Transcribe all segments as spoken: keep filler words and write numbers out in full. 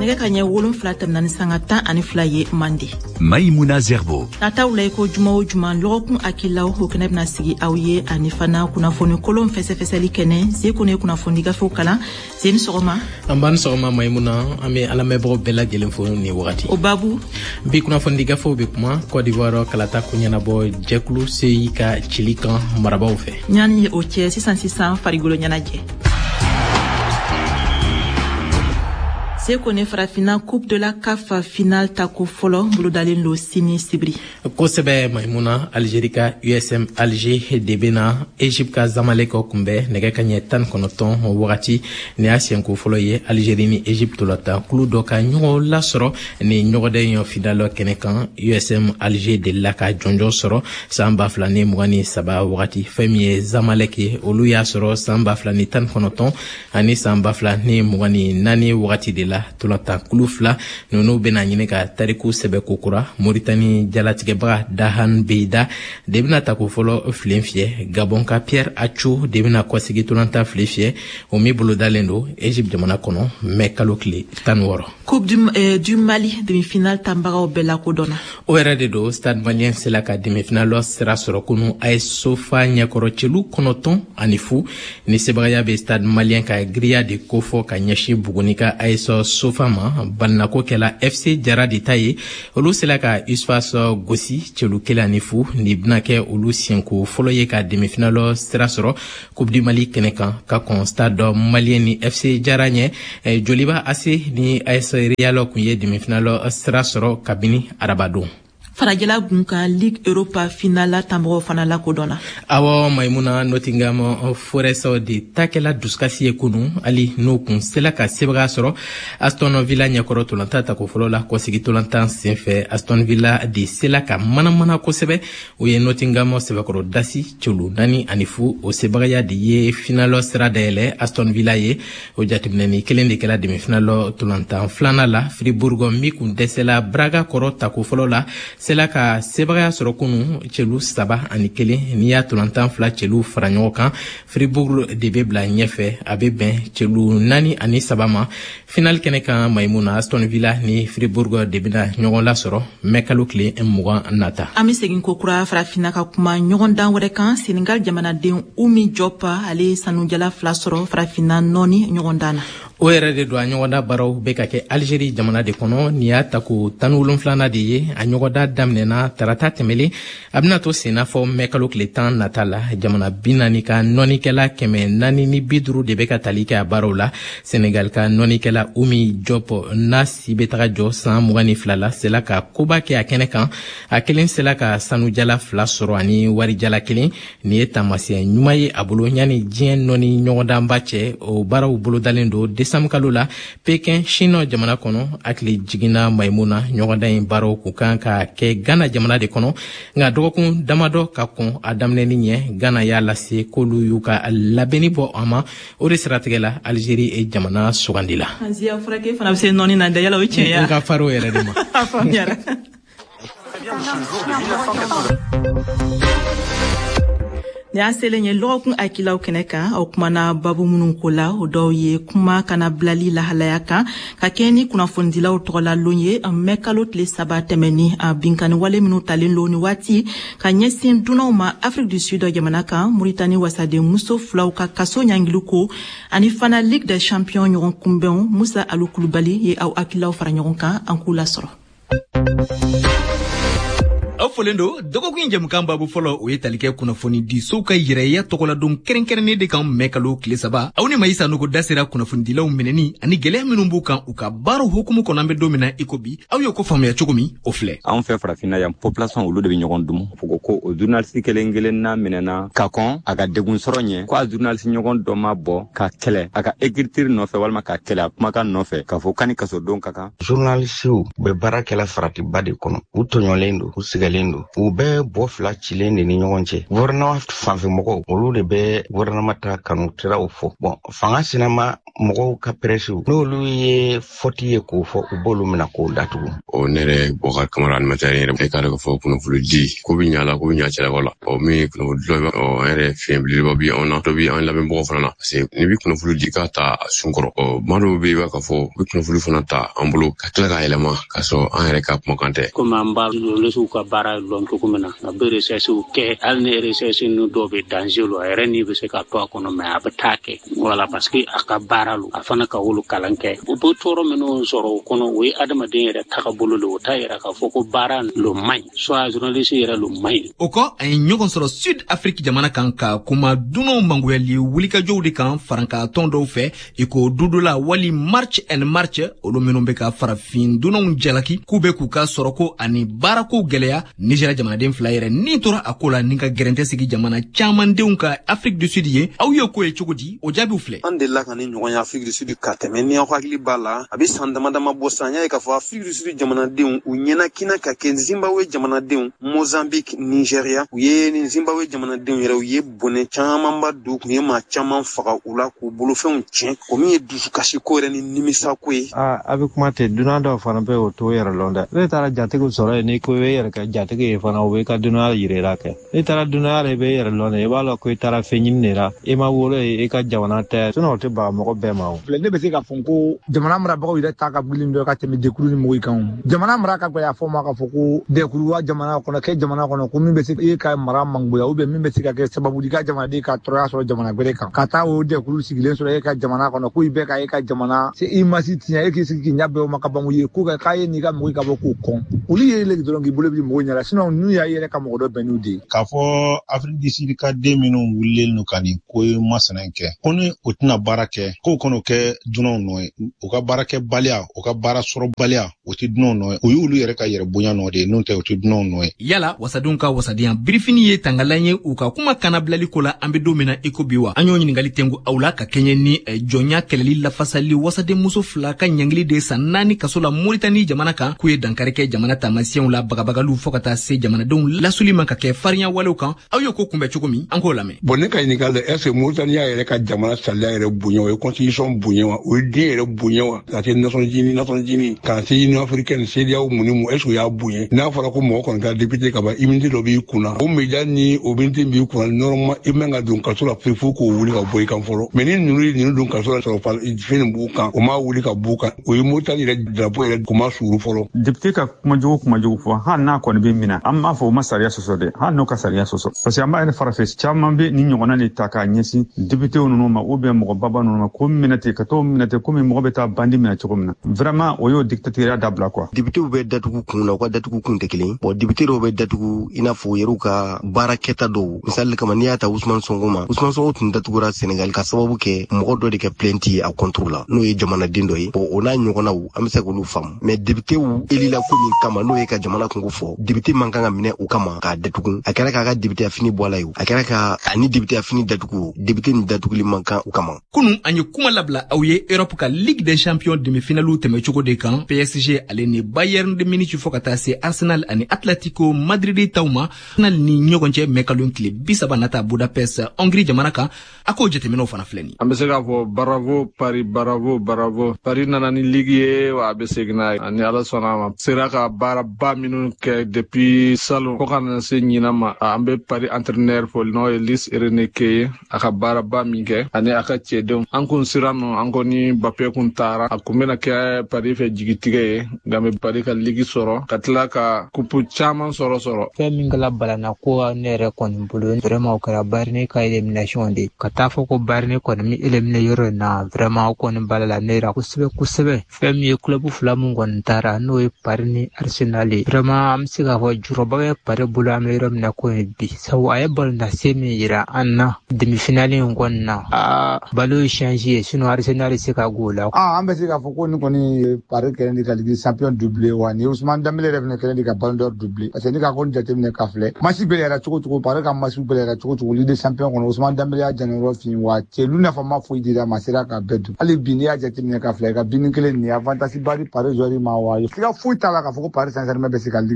nege kanye wolon fla tamna ni sangata ani fla ye mandi Maïmouna Zerbo nata ulay ko juma o juma lokun akila o keneb na sigi awye ani fana kuna foni kolon fese fese li kene ze kone kuna foni gafo kala zeni sogoma amban sogoma Maïmouna ame ala mebo bela gelen fo ni wakati o babu bi kuna foni gafo be kuma Côte d'Ivoire kalata kunyana bo jeklu seika chilikan marabaw fe nyani o tie six cent six farigolo nyanaje C'est qu'on est frafina coupe de la C A F finale tako folo bulodalen lo sini sibri ko sebe Maïmouna Algérie ka U S M Alger debena Egypte ka Zamalek kumbe nege kanye tan konoton wakati ne asien ko folo ye Algérie ni Egypte lota kulu do ka nyogo la soro ni nyogo de yo finalo kenekan U S M Alger de la ka jonjo soro samba flani mugani saba wakati femie Zamalek olu ya soro samba flani tan konoton ani samba flani mugani nani wakati de la tulata kulufla nono bena nyine ka tariku sebe kokura Mauritanie jalatige ba dahan beida debina ta ko folo flenfie Gabon ka Pierre Achou debina ko sigi tulanta flefie o mi bolo dalendo Egypte jamana kono me kalokli tanworo Coupe du, euh, du Mali demi-finale tambara o bela kodona o era de do stade malien c'est la ka demi-finale sera soro kunu ay sofa nyakoro chelu konoton anifu ni sebraya be stade malien ka gria de kofo ka nyashi bugunika ay so sofama balnako kela F C Jara de taye olu sela ka usfas gosi chelu kela nifu ni bnake olu sienko foloye ka demi-finale sera soro Coupe du Mali kenekan ka kon stade malien ni F C Jara nye eh, joliba ase ni A S Real kunye demi-finale sera soro kabini arabado farajala bunka Ligue Europa finala tambro fanala kodona awo Maïmouna Nottingham Forest de takela duskasi kunu ali no kun sela ka sebra soro Aston Villa nyakoro tolanta ta ko folola ko sigi tolanta senfe Aston Villa de sela ka manamana ko sebe o ye Nottingham sebe ko dasi chulu nani anifu o sebra ya de ye finalo sera dele Aston Villa ye o jatimneni kelende kala demi finalo tolanta flanala Fribourg mi kun desela Braga koro ta ko folola sela ka sebaya soro kunu chelu saba ani kele ni ya tulantan fla chelu faranyo kan Fribourg de bebla nyefe abe ben chelu nani ani sabama final kene kan Maïmouna Aston Villa ni Fribourg de bina nyogon la soro mekalo kle muga nata ami segin ko kura farafina ka kuma nyogon dan wore kan Senegal jamana den Umi Jopa ale sanu jala fla soro farafina noni nyogon dana o yɛrɛ de do a ɲɔgɔnda baraw bɛ ka kɛ Algérie jamana de kɔnɔ ni y'a ta ko tan wolonwula de ye a ɲɔgɔnda daminɛna tarata tɛmɛlen a bɛna to sen n'a fɔ mɛ kalo tile tan nata la jamana bi naani ka nɔnikɛla kɛmɛ naani ni bi duuru de bɛ ka tali kɛ a baraw la Senegal ka nɔnikɛla Umi Diop n'a si bɛ taga jɔ san mugan ni fila la sela ka koba kɛ a kɛnɛ kan a kelen sela ka sanujala fila sɔrɔ ani warijala kelen nin ye taamasiyɛn ɲuman ye a bolo yanni diɲɛ nɔni ɲɔgɔndanba cɛ o baaraw bolodalen do samkalo la Pekin Chine jamana kono akili jigina Maïmouna ɲɔgɔnda in baro ku kan ka kɛ Ghana jamana de kono nga dɔgɔkun damadɔ ka kon a daminɛni ɲɛ Ghana y'a lase k'olu y'u ka labɛnni bɔ a ma o de siratigɛ la Algérie e jamana sugandi la Anziya Frake fana bɛ se nɔni na dayala o tiɲɛ ya ka faro yɛrɛ de ma a faamuyara ni an selen ye lɔgɔkun akilaw kɛnɛ kan o kumana babu minnu ko la o dɔw ye kuma kana bilali lahalaya kan ka kɛ ni kunnafonidilaw tɔgɔlalon ye a mɛ kalo tile saba tɛmɛni a binkani wale minnu talen lo ni waati ka ɲɛsin dunanw ma Afrique du Sud jamana kan Mauritanie wasaden muso filaw ka kaso ɲangilu ko ani fana Ligue des Champions ɲɔgɔn kunbɛnw Musa Alu Kulubali ye aw akilaw fara ɲɔgɔn kan an k'u lasɔrɔ Afolendo dɔgɔkun jamukan babu fɔlɔ o ye talikɛ kunnafoni di sow ka yɛrɛya tɔgɔladon kɛrɛnkɛrɛnnen de kan mɛkalo tile saba aw ni Maïsa Nogo da sera kunnafonidilaw minɛni ani gɛlɛya minnu b'u kan u ka baaraw hukumu kɔnɔ an bɛ don min na i ko bi aw y'o ko faamuya cogo min o filɛ anw fɛ farafinna yan population olu de bɛ ɲɔgɔn dum fo ko o journaliste kelen kelen na minɛna ka kɔn a ka degun sɔrɔ ɲɛ ko a journaliste ɲɔgɔn dɔ ma bɔ ka kɛlɛ a ka écriture nɔfɛ walima ka kɛlɛ a kumakan nɔfɛ k'a fɔ kani kaso don ka kan journaliste u bɛ baara kɛla faratiba de kɔnɔ u tɔɲɔlen don u sigɛlen jalen do u bɛ bɔ fila cilen de ni ɲɔgɔn cɛ gouvernement fanfɛ mɔgɔw olu de bɛ gouvernement ta kanu tiraw fɔ bon fanga sinama mɔgɔw ka presiw n'olu ye fɔti ye k'o fɔ u b'olu mina k'o datugu o ne yɛrɛ Bokar Kamara animateur yɛrɛ e ka dɔn fɔ kunnafoni di ko bi ɲala ko bi ɲa cɛla la o min kunnafoni dɔ o yɛrɛ fiɲɛ belebeleba bi an na dɔ bi an lamɛnbagaw fana na parce que ni bi kunnafoni di ka ta sunkɔrɔ ɔ maa dɔw bɛ i b'a ka fɔ bi kunnafoni fana ta an bolo ka tila k'a yɛlɛma k'a sɔrɔ an yɛrɛ ka kumakan tɛ komi an b'a lɔlɔsiw ka baara lɔn cogo min na a bɛ recherchew kɛ hali ni recherche ninnu dɔw bɛ danger lo a yɛrɛ ni bɛ se ka to a kɔnɔ mais a bɛ taa kɛ voilà parce que a ka baara lo a fana ka wolo kalan kɛ u bɛ tɔɔrɔ minnu sɔrɔ o kɔnɔ o ye adamaden yɛrɛ tagabolo lo o t'a yɛrɛ k'a fɔ ko baara lo man ɲi soit journaliste yɛrɛ lo man ɲi o kɔ a ye ɲɔgɔn sɔrɔ Sud Afrique jamana kan ka kuma dunanw mangoyali wulikajɔw de kan faranka tɔn dɔw fɛ i ko dudola wali March and March olu minnu bɛ ka farafin dunanw jalaki k'u bɛ k'u ka sɔrɔko ani baarako gɛlɛya Niger jamanaden fila yɛrɛ ni tora a ko la ni ka gɛrɛntɛ sigi jamana camandenw ka Afrique du Sud ye aw ye ko ye cogo di o jaabiw filɛ an delila ka ni ɲɔgɔn ye Afrique du Sud ka tɛmɛ ni aw hakili b'a la a bɛ san dama dama bɔ san y'a ye k'a fɔ Afrique du Sud jamanadenw u ɲɛnakina ka kɛ Zimbabwe jamanadenw Mozambique Nigeria u ye ni Zimbabwe jamanadenw yɛrɛ u ye bɔnɛ camanba don kun ye maa caman faga u la k'u bolofɛnw tiɲɛ o min ye dusukasi ko yɛrɛ ni nimisa ko ye a bɛ kuma ten dunan dɔw fana bɛ o to yɛrɛ lɔn dɛ ne taara jatigiw sɔrɔ yen ni ko i bɛ yɛrɛ kɛ jatigi ye fana o bɛ ka dunan yir'i kɛ ne taara dunan i bɛ yɛrɛ lɔn dɛ i b'a lɔn ko i taara fɛn ɲini de la i ma wolo ye i ka jamana tɛ sinon o tɛ baga mɔgɔ bɛɛ ma o ne bɛ se k'a fɔ ko jamana marabagaw yɛrɛ ta ka gilin dɔ ka tɛmɛ dekuru ni mɔgɔw kan jamana mara ka gɛlɛ a fɔ ma ka fɔ ko dekuru wa jamana kɔnɔ kɛ jamana kɔnɔ ko min bɛ se e ka mara mangoya ou bien min bɛ se ka kɛ sababu i ka jamanaden ka tɔɔrɔya sɔrɔ jamana wɛrɛ kan ka taa o dekuru sigilen sɔrɔ e ka jamana kɔnɔ ko i bɛ ka e ka jamana se i ma si tiɲɛ e k'i sigi k'i ɲɛ bɛɛ o ma ka ban ye ko k'a ye n'i ka mɔgɔ ka bɔ k'o kɔn olu ye le dɔrɔn k'i bolo bi mɔgɔ ɲɛna sinon n'u y'a yɛrɛ ka mɔgɔ dɔ bɛn n'u de k'a fɔ Afrique du Sud ka den minnu wulilen n'u ka nin ko ye masina kɛ ko ni o tɛna baara kɛ k'o kɔnɔ kɛ dunanw nɔ ye u ka baara kɛ baliya u ka baara sɔrɔ baliya o tɛ dunanw nɔ ye o y'olu yɛrɛ ka yɛrɛ bonya nɔ de ye n'o tɛ o tɛ dunanw nɔ ye yala wasadenw ka wasadenya birifini ye tangalan ye u ka kuma kana bilali ko la an bɛ don min na iko bi wa an y'o ɲininkali tɛngu aw la ka kɛɲɛ ni jɔnya kɛlɛli lafasali wasaden muso fila ka ɲangili de san naani kaso la Mauritanie jamana kan k'u ye dankari kɛ jamana taamasiyɛnw la bagabagaliw fɔ ka taa se jamanadenw lasuli man ka kɛ farinya walew kan aw ye ko kunbɛn cogo min an k'o lamɛn bon ne ka ɲininkali la est-ce que Mauritanie yɛrɛ ka jamana sariya yɛrɛ bonya o ye constitution bonya wa o ye den yɛrɛ bonya wa ka se Nations Unies Nations Unies ka se Union africaine C D A O mun ni mun est-ce que o y'a bonya n'a fɔra ko mɔgɔ kɔni ka député ka ban immunité dɔ b'i kunna o média ni o immunité b'i kunna normalement i man ka don kaso la fo fo k'o wuli ka bɔ i kan fɔlɔ mais ni ninnu ye ninnu don kaso la sɔrɔ fɛn b'u kan o m'a wuli ka b'u kan o ye Mauritanie yɛrɛ drapeau yɛrɛ o ma suuru fɔlɔ député ka kumajogo kumajogo fɔ hali n'a kɔni bɛ minɛ an b'a fɔ o ma sariya sɔsɔ dɛ hali n'o ka sariya sɔsɔ parce que an b'a yɛrɛ farafɛ caman bɛ ni ɲɔgɔnna de ta k'a ɲɛsin députéw ninnu ma ou bien mɔgɔ baba ninnu ma ko minɛ ten ka t'o minɛ ten komi mɔgɔ bɛ taa bandi minɛ cogo min na vraiment o y'o dictatoriat dabila quoi députéw bɛ datugu kun na u ka datugu kun tɛ kelen bon député dɔw bɛ datugu i n'a fɔ u yɛrɛw ka baara kɛta dɔw misali kama n'i y'a ta Ousmane Sonko ma Ousmane Sonko tun datugura Sénégal ka sababu kɛ mɔgɔ dɔ de kɛ plainte ye a contre la n'o ye jamanaden dɔ ye bon o n'a ɲɔgɔnnaw an bɛ se k'olu faamu mais députéw elila ko min kama n'o ye ka jamana kungo fɔ député man kan ka minɛ o kama k'a datugu a kɛra k'a ka député fini bɔ a la ye a kɛra ka ani député fini datugu député ni datuguli man kan o kama kunun an ye kuma labila aw ye Europe ka Ligue des Champions demi-finale tɛmɛ cogo de kan P S G ale ni Bayern de Munich fɔ ka taa se Arsenal ani Atletico Madrid taw ma Arsenal ni ɲɔgɔn cɛ mɛkalon tile bi saba nata Budapest Hongrie jamana kan a k'o jateminɛw fana filɛ nin an bɛ se k'a fɔ bravo Paris bravo bravo Paris nana ni ligue ye wa a bɛ segin n'a ye ani ala sɔnna a ma sera ka baaraba minnu kɛ depuis salon fo ka na se ɲinan ma an bɛ Paris entraîneur fɔ n'o ye Luis Enrique ye a ka baaraba min kɛ ani a ka cɛdenw an kun sera nɔ an ko ni Mbappé kun taara a kun bɛna kɛ Paris fɛ jigitigɛ ye nka an bɛ Paris ka ligue sɔrɔ ka tila ka kupu caman sɔrɔ sɔrɔ fɛn min kɛla balana ko ne yɛrɛ kɔni bolo vraiment o kɛra Bayern ka élimination de ka taa fɔ ko Bayern kɔni mi éliminer yɔrɔ in na vraiment o kɔni balala ne yɛrɛ kosɛbɛ kosɛbɛ fɛn min ye club fila mun kɔni taara n'o ye Paris ni Arsenal ye vraiment an bɛ se k'a fɔ jurɔba bɛ Paris bolo an bɛ yɔrɔ min na ko ye bi sabu a ye balo nase min yira an na demi-finale in kɔni na aa balo ye change ye sinon Arsenal se ka go la ah an bɛ se k'a fɔ ko ni kɔni Paris kɛlen de ka Ligue des Champions doublé wa ni Ousmane Dembélé yɛrɛ fana kɛlen de ka Ballon d'Or doublé parce que ni ka kɔni jateminɛ ka filɛ match bɛɛ yɛrɛ cogo cogo Paris ka match bɛɛ yɛrɛ cogo cogo Ligue des Champions kɔnɔ Ousmane Dembélé y'a janyɔrɔ fin wa cɛlu nafama foyi dira ma sera ka bɛɛ dun hali bi n'i y'a jateminɛ ka filɛ ka bin kelen nin avantage ba di Paris joueur ma wa siga foyi t'a la k'a fɔ ko Paris Saint-Germain bɛ se ka Ligue des Champions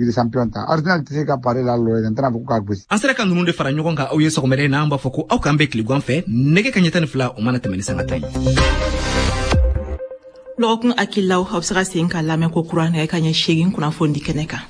Arsenal Arsenal tɛ se ka pari la lɔ ye ntɛna fɔ ko k'a gosi. An sera ka ninnu de fara ɲɔgɔn kan aw ye sɔgɔmɛrɛ na an b'a fɔ ko aw k'an bɛn tilegan fɛ nɛgɛ kaɲɛ tan ni fila o mana tɛmɛ ni sanga tan ye. Lɔgɔkun akilaw aw bɛ se ka segin k'a lamɛn ko kura nɛgɛ kaɲɛ seegin kunnafoni kɛnɛ kan.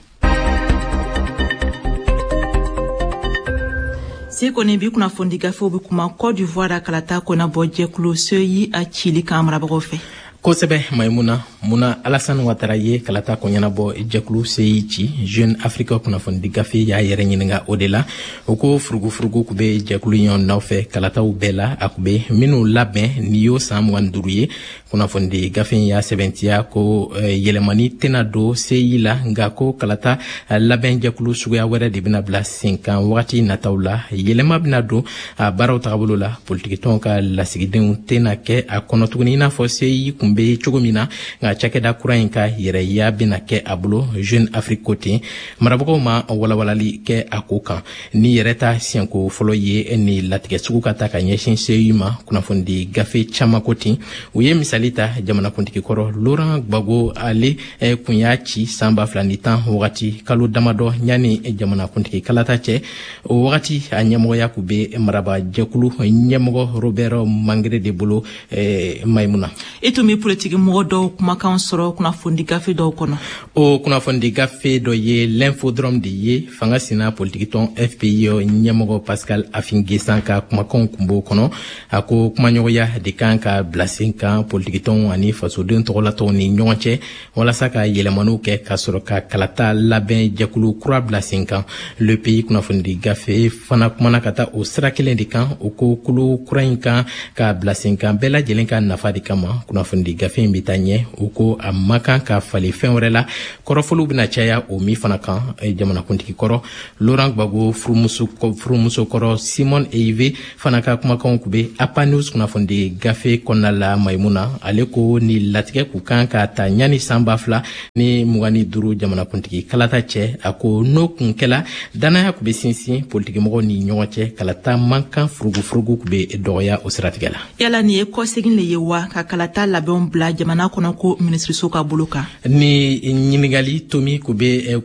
se kɔni bi kunnafoni gafew bɛ kuma Côte d'Ivoire kalata kɔnabɔ jɛkulu seyi a cili kan marabagaw fɛ. kosɛbɛ maimuna muna Alassane Ouattara ye kalata ko ɲɛnabɔ jɛkulu seyi ci Jeune Afrique kunnafoni gafe y'a yɛrɛ ɲininka o de la o ko furugufurugu kun bɛ jɛkulu ɲɔgɔn nɔfɛ kalataw bɛɛ la a kun bɛ minnu labɛn ni y'o san mugan ni duuru ye kunnafoni gafe y'a sɛbɛntiya ko yɛlɛmani tɛna don seyi la nka ko kalata labɛn jɛkulu suguya wɛrɛ de bɛna bila sen kan wagati nataw la yɛlɛma bɛna don a baaraw tagabolo la politikitɔnw ka lasigidenw tɛna kɛ a kɔnɔ tuguni i n'a fɔ seyi kun bɛ cogo min na nka cakɛda kura in ka yɛrɛya bɛna kɛ a bolo Jeune Afrique ko ten marabagaw ma walawalali kɛ a ko kan ni yɛrɛ ta siɲɛko fɔlɔ ye ni latigɛ sugu ka ta ka ɲɛsin seyi ma kunnafoni gafe caman ko ten u ye misali ta jamanakuntigi kɔrɔ Laurent Gbagbo ale kun y'a ci san ba fila ni tan wagati kalo damadɔ ɲani jamanakuntigi kalata cɛ o wagati a ɲɛmɔgɔya kun bɛ maraba jɛkulu ɲɛmɔgɔ Robert Mangere de bolo Maimuna. E tun bɛ politiki mɔgɔ dɔw kumakan sɔrɔ kunnafoni gafe dɔw kɔnɔ. O kunnafoni gafe dɔ ye l'infodrome de ye fanga sina politikitɔn F P I ɲɛmɔgɔ Pascal Afin-Gessant ka kumakanw kun b'o kɔnɔ a ko kumaɲɔgɔnya de kan ka bila sen kan politikitɔnw ani fasoden tɔgɔlatɔw ni ɲɔgɔn cɛ walasa ka yɛlɛmaniw kɛ ka sɔrɔ ka kalata labɛn jɛkulu kura bila sen kan le pays kunnafoni gafe fana kumana ka taa o sira kelen de kan o ko kulu kura in kan ka bila sen kan bɛɛ lajɛlen ka nafa de kama kunnafoni gafe in bɛ taa ɲɛ o ko a ma kan ka fali fɛn wɛrɛ la kɔrɔfɔliw bɛna caya o min fana kan jamanakuntigi kɔrɔ Laurent Gbagbo furumuso furumuso kɔrɔ Simon Eive fana ka kumakanw kun bɛ A P A News kunnafoni gafe kɔnɔna la Maimuna ale ko ni latigɛ kun kan ka ta ɲani san ba fila ni mugan ni duuru jamanakuntigi kalata cɛ a ko n'o kun kɛla danaya kun bɛ sinsin politikimɔgɔw ni ɲɔgɔn cɛ kalata man kan furugufurugu kun bɛ dɔgɔya o siratigɛ la. Yala nin ye kɔsegin le ye wa ka kalata labɛnw bila jamana kɔnɔ ko minisiriso ka bolo kan. Ni ɲininkali tomi kun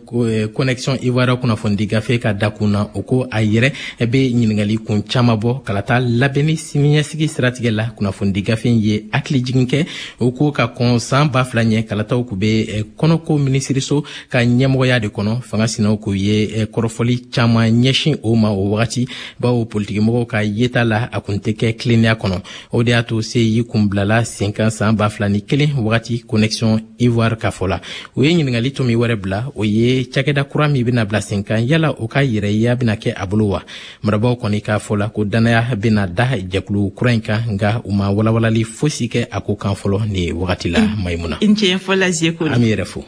bɛ connexion Ivoire kunnafoni gafe ka da kun na o ko a yɛrɛ bɛ ɲininkali kun caman bɔ kalata labɛnni siniɲɛsigi siratigɛ la kunnafoni gafe ye hakili jigin kɛ o ko ka kɔn san ba fila ɲɛ kalataw kun bɛ kɔnɔko minisiriso ka ɲɛmɔgɔya de kɔnɔ fanga sinaw k'u ye kɔrɔfɔli caman ɲɛsin o ma o wagati bawo politikimɔgɔw ka yeta la a kun tɛ kɛ tilennenya kɔnɔ o de y'a to seyi kun bilala sen kan san ba fila ni kelen wagati connexion Ivoire ka fɔ la o ye ɲininkali tomi wɛrɛ bila o ye cakɛda kura min bɛna bila sen kan yala o ka yɛrɛya bɛna kɛ a bolo wa marabaw kɔni k'a fɔ la ko danaya bɛna da jɛkulu kura in kan nka u ma walawalali fosi kɛ a ko kan fɔlɔ ni wagati la Maimuna. I cɛ fɔ la Zeko. An bɛ yɛrɛ fo.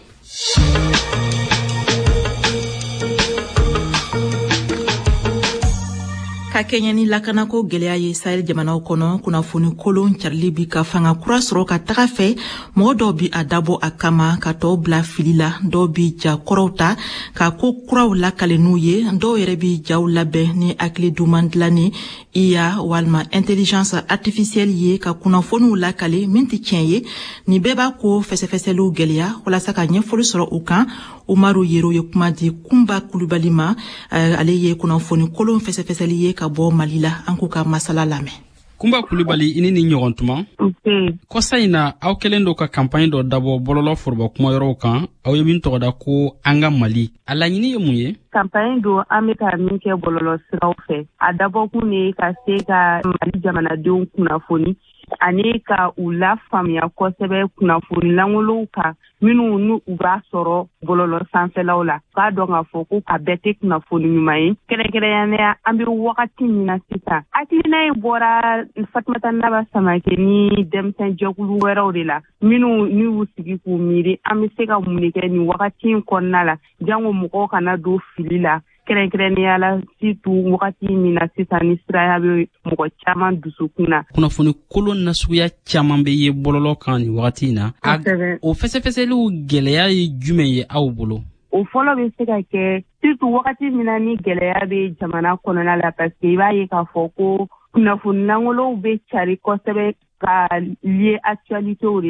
Ka kɛɲɛ ni lakanako gɛlɛya ye Sahel jamanaw kɔnɔ kunnafoni kolon carili bi ka fanga kura sɔrɔ ka taga fɛ mɔgɔ dɔw bi a dabɔ a kama ka tɔw bila fili la dɔw bi ja kɔrɔw ta ka ko kuraw lakale n'u ye dɔw yɛrɛ bi jaw labɛn ni hakili duman dilanni I A walima intelligence artificielle ye ka kunnafoniw lakale min tɛ tiɲɛ ye nin bɛɛ b'a ko fɛsɛfɛsɛliw gɛlɛya walasa ka ɲɛfɔli sɔrɔ u kan Umaru Yero ye kuma di Kumba Kulubali ma ale ye kunnafoni kolon fɛsɛfɛsɛli ye ka bɔ Mali la an k'u ka masala lamɛn. Kumba Kulubali ini ni ɲɔgɔn tuma kɔsa in na aw kɛlen dɔ ka campagne dɔ dabɔ bɔlɔlɔ foroba kuma yɔrɔw kan aw ye min tɔgɔda ko an ka Mali a laɲini ye mun ye campagne do an bɛ ka min kɛ bɔlɔlɔ siraw fɛ a dabɔkun ne ka se ka Mali jamanadenw kunnafoni ani ka u la faamuya kosɛbɛ kunnafoni langolow kan minnu nu u b'a sɔrɔ bɔlɔlɔ sanfɛlaw la k'a dɔn k'a fɔ ko a bɛɛ tɛ kunnafoni ɲuman ye kɛrɛnkɛrɛnnenya an bɛ wagati min na sisan hakilina in bɔra Fatumata Naba Samake ni denmisɛn jɛkulu wɛrɛw de la minnu ni y'u sigi k'u miiri an bɛ se ka mun de kɛ nin wagati in kɔnɔna la jango mɔgɔw kana don fili la kɛrɛnkɛrɛnnenya la surtout wagati min na sisan ni siraya bɛ mɔgɔ caman dusukun na kunnafoni kolon nasuguya caman bɛ ye bɔlɔlɔ kan nin wagati in na o fɛsɛfɛsɛliw gɛlɛya ye jumɛn ye aw bolo o fɔlɔ bɛ se ka kɛ surtout wagati min na ni gɛlɛya bɛ jamana kɔnɔna la parce que I b'a ye k'a fɔ ko kunnafoni langolow bɛ cari kosɛbɛ ka lié actualitéw de la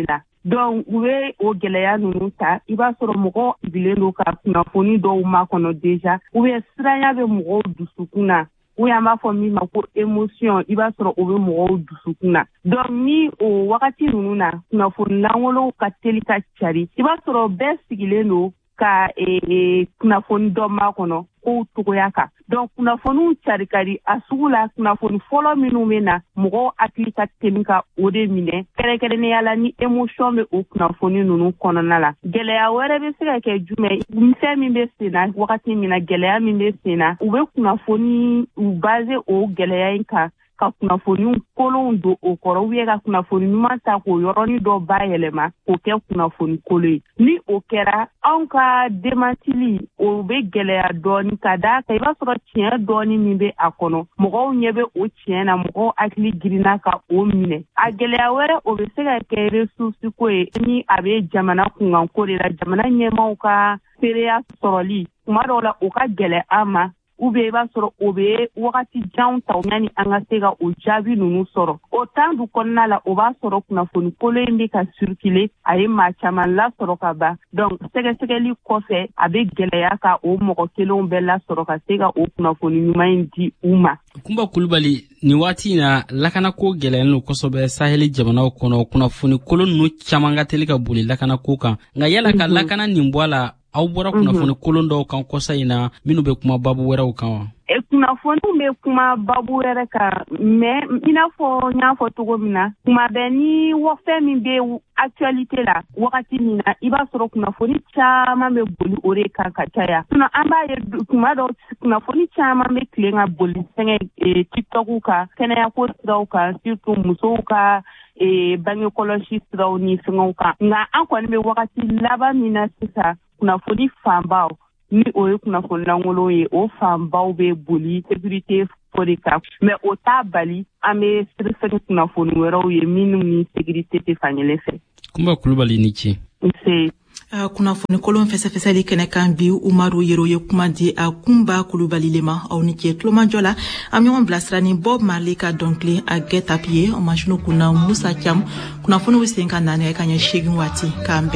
donc u bɛ o gɛlɛya ninnu ta i b'a sɔrɔ mɔgɔ bilen don ka kunnafoni dɔw makɔnɔ déjà ou bien siranya bɛ mɔgɔw dusukun na ou bien an b'a fɔ min ma ko émotion i b'a sɔrɔ o bɛ mɔgɔw dusukun na donc ni o wagati ninnu na kunnafoni langolow ka teli ka cari i b'a sɔrɔ bɛɛ sigilen don ka e kunnafoni dɔ makɔnɔ ko togoya kan donc kunnafoniw cari kari a sugu la kunnafoni fɔlɔ minnu bɛ na mɔgɔw hakili ka teli ka o de minɛ kɛrɛnkɛrɛnnenya la ni émotion bɛ o kunnafoni ninnu kɔnɔna la gɛlɛya wɛrɛ bɛ se ka kɛ jumɛn fɛn min bɛ sen na wagati min na gɛlɛya min bɛ sen na u bɛ kunnafoni u base o gɛlɛya in kan ka kunnafoniw kolonw don o kɔrɔ u ye ka kunnafoni ɲuman ta k'o yɔrɔnin dɔ bayɛlɛma k'o kɛ kunnafoni kolo ye ni o kɛra anw ka demantili o bɛ gɛlɛya dɔɔni ka d'a kan i b'a sɔrɔ tiɲɛ dɔɔni min bɛ a kɔnɔ mɔgɔw ɲɛ bɛ o tiɲɛ na mɔgɔw hakili girinna ka o minɛ a gɛlɛya wɛrɛ o bɛ se ka kɛ ressource ko ye ni a bɛ jamana kunkanko de la jamana ɲɛmaaw ka seereya sɔrɔli tuma dɔw la o ka gɛlɛ an ma ou bien i b'a sɔrɔ o bɛ wagati jan ta yani an ka se ka o jaabi ninnu sɔrɔ o temps du kɔnɔna la o b'a sɔrɔ kunnafoni kolo in bɛ ka circuler a ye maa caman lasɔrɔ ka ban donc sɛgɛsɛgɛli kɔfɛ a bɛ gɛlɛya ka o mɔgɔ kelenw bɛɛ lasɔrɔ ka se ka o kunnafoni ɲuman in di u ma. Kunba Kulubali ni waati in na lakanako gɛlɛyalen don kosɛbɛ Saheli jamanaw kɔnɔ kunnafoni kolo ninnu caman ka teli ka boli lakanako kan nka yala ka lakana nin bɔ a la aw bɔra kunnafoni kolon dɔw kan kɔsa in na minnu bɛ kuma babu wɛrɛw kan wa? E kunnafoniw bɛ kuma babu wɛrɛ kan mais i n'a fɔ n y'a fɔ cogo min na kuma bɛɛ ni fɛn min bɛ actualité la wagati min na i b'a sɔrɔ kunnafoni caman bɛ boli o de kan ka caya sinon an b'a ye kuma dɔw kunnafoni caman bɛ tilen ka boli fɛngɛ tiktoku kan kɛnɛyako siraw kan surtout musow ka bange kɔlɔsi siraw ni fɛngɛw kan nka an kɔni bɛ wagati laban min na sisan kunnafoni fanbaw ni o ye kunnafoni langolo ye o fanbaw bɛ boli sécurité fo de kan mais o t'a bali an bɛ sɛgɛsɛgɛ kunnafoni wɛrɛw ye minnu ni sécurité tɛ fankelen fɛ. Kunba Kulubali ni ce. nse. Uh, kunnafoni kolon fɛsɛfɛsɛli kɛnɛ kan bi Umaru Yero ye kuma di a Kunba Kulubali le ma aw ni ce tulomajɔ la an ɲɔgɔn bilasira ni Bob Marley ka dɔnkili a Get Up ye o masinu kunna Musa Cham kunnafoni bɛ sen ka naani ka ɲɛ seegin waati k'an bɛn